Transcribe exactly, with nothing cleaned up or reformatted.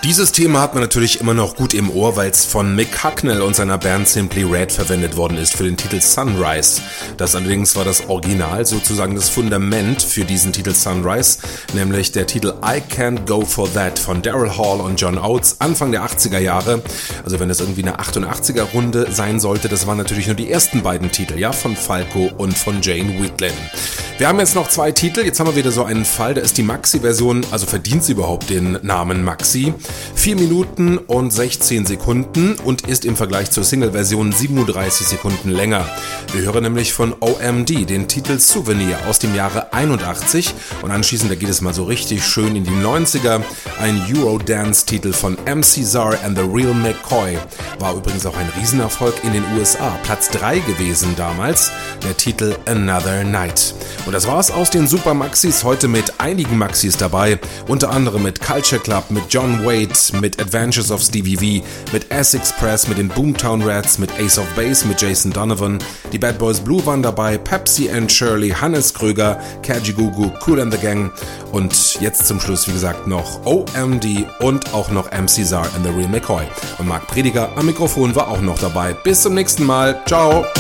Dieses Thema hat man natürlich immer noch gut im Ohr, weil es von Mick Hucknall und seiner Band Simply Red verwendet worden ist für den Titel Sunrise. Das allerdings war das Original, sozusagen das Fundament für diesen Titel Sunrise, nämlich der Titel I Can't Go For That von Daryl Hall und John Oates Anfang der achtziger Jahre. Also wenn das irgendwie eine achtundachtziger Runde sein sollte, das waren natürlich nur die ersten beiden Titel, ja, von Falco und von Jane Wiedlin. Wir haben jetzt noch zwei Titel, jetzt haben wir wieder so einen Fall, da ist die Maxi-Version, also verdient sie überhaupt den Namen Maxi, vier Minuten und sechzehn Sekunden und ist im Vergleich zur Single-Version siebenunddreißig Sekunden länger. Wir hören nämlich von O M D den Titel Souvenir aus dem Jahre einundachtzig und anschließend, da geht es mal so richtig schön in die neunziger, ein Eurodance-Titel von M C Czar and the Real McCoy, war übrigens auch ein Riesenerfolg in den U S A, Platz drei gewesen damals, der Titel Another Night. Und das war's aus den Super Maxis, heute mit einigen Maxis dabei, unter anderem mit Culture Club, mit John Wade, mit Adventures of Stevie V, mit Essex Press, mit den Boomtown Rats, mit Ace of Base, mit Jason Donovan, die Bad Boys Blue waren dabei, Pepsi and Shirley, Hannes Kröger, Kajigoogoo, Kool and the Gang und jetzt zum Schluss, wie gesagt, noch O M D und auch noch M C Czar and the Real McCoy. Und Marc Prediger am Mikrofon war auch noch dabei. Bis zum nächsten Mal. Ciao!